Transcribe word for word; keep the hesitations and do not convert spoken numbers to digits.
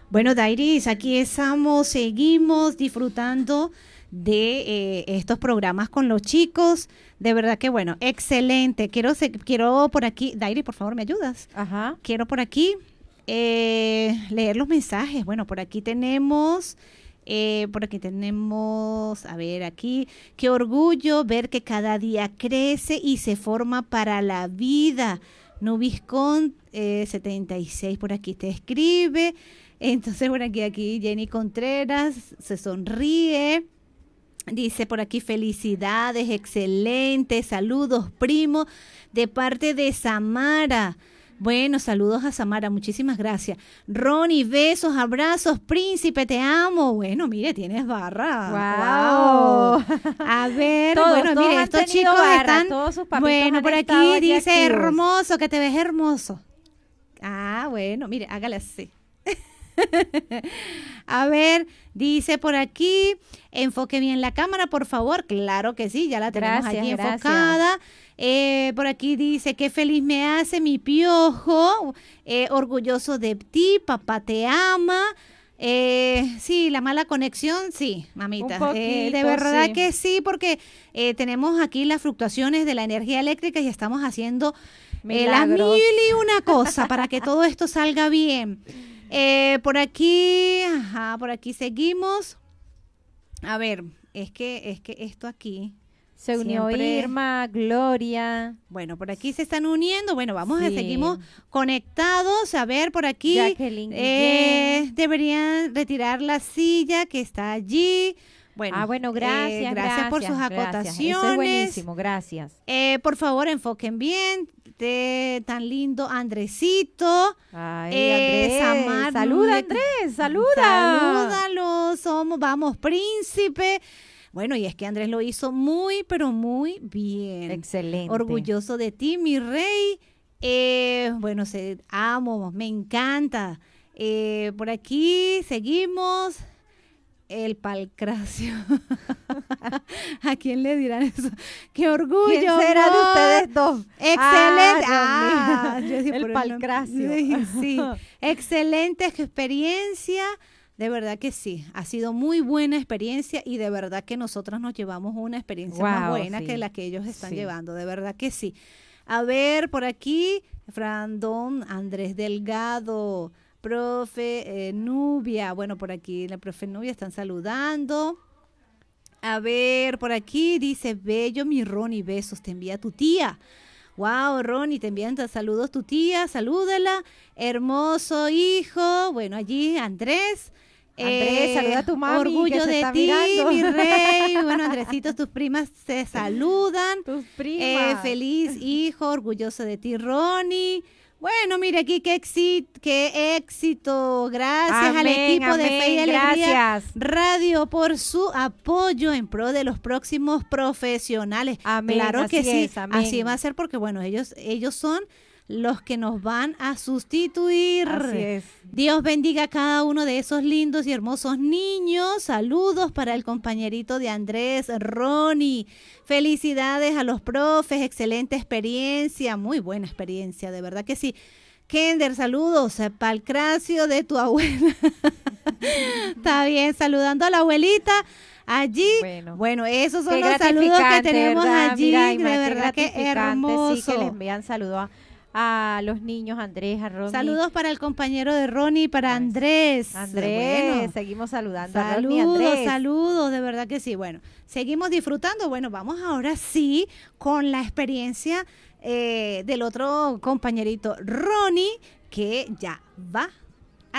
Bueno, Dairis, aquí estamos, seguimos disfrutando de eh, estos programas con los chicos. De verdad que bueno, excelente. Quiero, se- quiero por aquí, Dairi, por favor, ¿me ayudas? Ajá. Quiero por aquí eh, leer los mensajes. Bueno, por aquí tenemos, eh, por aquí tenemos, a ver, aquí, qué orgullo ver que cada día crece y se forma para la vida. Nubiscon eh, setenta y seis por aquí te escribe. Entonces, por aquí, aquí Jenny Contreras se sonríe. Dice por aquí, felicidades, excelente, saludos, primo, de parte de Samara. Bueno, saludos a Samara, muchísimas gracias. Ronnie, besos, abrazos, príncipe, te amo. Bueno, mire, tienes barra. Guau. Wow. A ver, Todos, bueno, todos mire, han estos tenido chicos barra, están. todos sus papitos Bueno, han por estado aquí allí dice activos. hermoso, que te ves hermoso. Ah, bueno, mire, hágale así. A ver, dice por aquí, enfoque bien la cámara, por favor. Claro que sí, ya la tenemos Gracias, allí gracias. enfocada. Eh, por aquí dice, qué feliz me hace mi piojo, eh, orgulloso de ti, papá te ama. Eh, sí, la mala conexión, sí, mamita. Un Eh, de poquito, verdad sí. que sí, porque eh, tenemos aquí las fluctuaciones de la energía eléctrica y estamos haciendo eh, las mil Milagros. y una cosa para que todo esto salga bien. Eh, por aquí, ajá, por aquí seguimos. A ver, es que, es que esto aquí, Se unió siempre- Irma, Gloria, bueno, por aquí se están uniendo. Bueno, vamos a Sí. seguimos conectados. A ver, por aquí, Jacqueline eh, Guillén. deberían retirar la silla que está allí. Bueno, ah, bueno, eh, gracias, gracias, por sus gracias. acotaciones. Eso es buenísimo, gracias. Eh, por favor, enfoquen bien. De, tan lindo Andresito. Ay, Eh, Andrés, Samar, saluda, eh, Andrés, saluda. Salúdalo, somos, vamos, príncipe. Bueno, y es que Andrés lo hizo muy, pero muy bien. Excelente. Orgulloso de ti, mi rey. Eh, bueno, se, amo, me encanta. Eh, por aquí seguimos. El Palcracio. ¿A quién le dirán eso? ¡Qué orgullo! ¿Quién será de amor! ustedes dos? Excelente. Ah, Ah, Dios yo decía, mío. por El Palcracio. Sí, sí. Excelente experiencia. De verdad que sí. Ha sido muy buena experiencia y de verdad que nosotros nos llevamos una experiencia más Guau, buena sí. que la que ellos están Sí. llevando. De verdad que sí. A ver, por aquí, Frandón, Andrés Delgado, profe eh, Nubia. Bueno, por aquí la profe Nubia están saludando. A ver, por aquí dice, bello mi Ronnie, besos, te envía tu tía. Wow, Ronnie, te envían t- saludos tu tía, salúdala. Hermoso hijo. Bueno, allí Andrés. Andrés, saluda a tu mami, Orgullo que se de está ti, mirando. mi rey. Bueno, Andresito, tus primas se saludan. Tus Eh, primas. feliz hijo, orgulloso de ti, Ronnie. Bueno, mire aquí qué éxito, qué éxito. Gracias al Amén, equipo de Fe y amén, Alegría gracias. Radio por su apoyo en pro de los próximos profesionales. Amén, Claro que así sí, es, amén. así va a ser porque bueno, ellos ellos son los que nos van a sustituir. Así es. Dios bendiga a cada uno de esos lindos y hermosos niños. Saludos para el compañerito de Andrés, Ronnie. Felicidades a los profes, excelente experiencia, muy buena experiencia, de verdad que sí. Kender, saludos, eh, Palcracio de tu abuela. Está bien, saludando a la abuelita allí. Bueno. Bueno, esos son Qué los saludos que gratificante, tenemos ¿verdad? allí. Mira, de Ima, qué verdad que gratificante, hermoso. Sí, que le envían saludos a, a los niños, Andrés, a Ronnie. Saludos para el compañero de Ronnie, para Pues, Andrés. Andrés, Bueno, seguimos saludando a Ronnie, saludos, Andrés. saludos, de verdad que sí. Bueno, seguimos disfrutando. Bueno, vamos ahora sí con la experiencia eh, del otro compañerito, Ronnie, que ya va